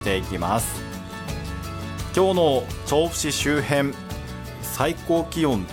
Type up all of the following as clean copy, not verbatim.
ていきます。今日の調布市周辺、最高気温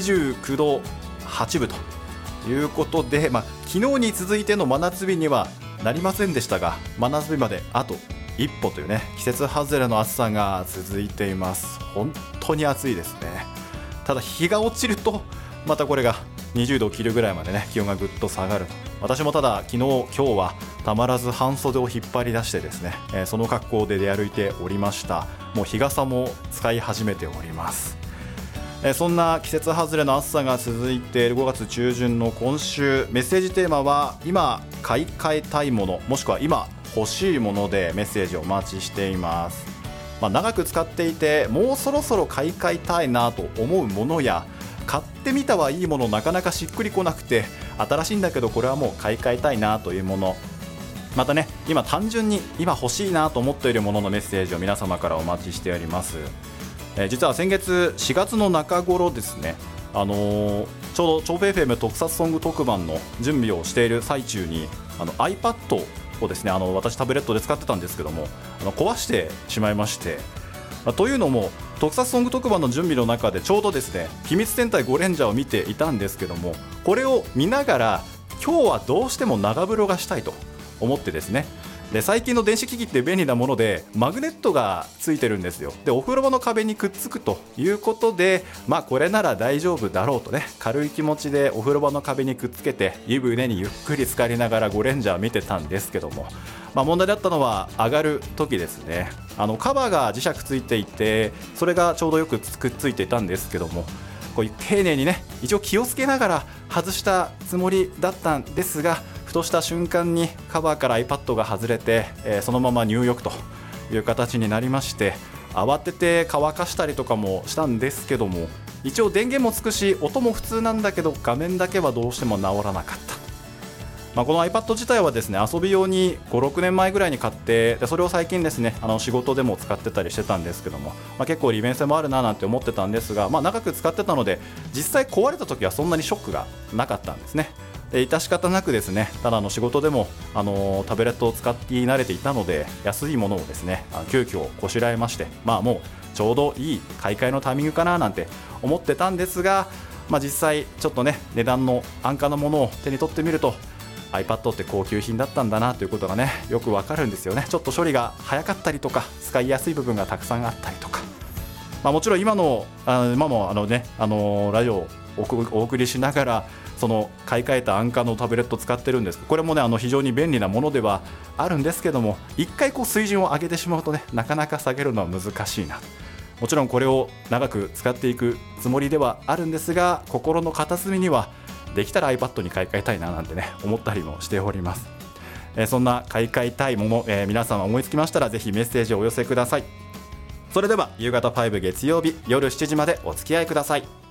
29度8分ということで、昨日に続いての真夏日にはなりませんでしたが、真夏日まであと一歩というね、季節外れの暑さが続いています。本当に暑いですね。ただ日が落ちるとまたこれが20度を切るぐらいまでね、気温がぐっと下がると。私もただ昨日今日はたまらず半袖を引っ張り出してですね、その格好で出歩いておりました。もう日傘も使い始めております。そんな季節外れの暑さが続いている5月中旬の今週、メッセージテーマは今買い替えたいもの、もしくは今欲しいものでメッセージをお待ちしています。長く使っていてもうそろそろ買い替えたいなと思うものや、買ってみたはいいものなかなかしっくりこなくて新しいんだけどこれはもう買い替えたいなというもの、またね、今単純に今欲しいなと思っているもののメッセージを皆様からお待ちしております。実は先月4月の中頃ですね、ちょうど調布 FM 特撮ソング特番の準備をしている最中にiPad をですね、私タブレットで使ってたんですけども壊してしまいまして、というのも特撮ソング特番の準備の中でちょうどですね、秘密戦隊ゴレンジャーを見ていたんですけども、これを見ながら今日はどうしても長風呂がしたいと思ってですね、で最近の電子機器って便利なものでマグネットがついてるんですよ。でお風呂場の壁にくっつくということで、これなら大丈夫だろうとね、軽い気持ちでお風呂場の壁にくっつけて湯船にゆっくり浸かりながらゴレンジャー見てたんですけども、問題だったのは上がる時ですね。カバーが磁石ついていて、それがちょうどよくくっついていたんですけども、こういう丁寧にね、一応気をつけながら外したつもりだったんですが、ふとした瞬間にカバーから iPad が外れて、そのまま入浴という形になりまして、慌てて乾かしたりとかもしたんですけども、一応電源もつくし音も普通なんだけど画面だけはどうしても直らなかった。この iPad 自体はですね、遊び用に5、6年前ぐらいに買って、でそれを最近ですね、仕事でも使ってたりしてたんですけども、結構利便性もあるななんて思ってたんですが、長く使ってたので実際壊れた時はそんなにショックがなかったんですね。で致し方なくですね、ただ仕事でもタブレットを使って慣れていたので、安いものをですね急遽こしらえまして、もうちょうどいい買い替えのタイミングかななんて思ってたんですが、実際ちょっとね、値段の安価なものを手に取ってみるとiPad って高級品だったんだなということがね、よくわかるんですよね。ちょっと処理が早かったりとか、使いやすい部分がたくさんあったりとか、もちろん今もラジオをお送りしながらその買い替えた安価のタブレットを使ってるんです。これもね非常に便利なものではあるんですけども、一回水準を上げてしまうとね、なかなか下げるのは難しいな。もちろんこれを長く使っていくつもりではあるんですが、心の片隅にはできたら iPad に買い替えたいななんてね思ったりもしております。そんな買い替えたいもの、皆さん思いつきましたらぜひメッセージをお寄せください。それでは夕方5月曜日夜7時までお付き合いください。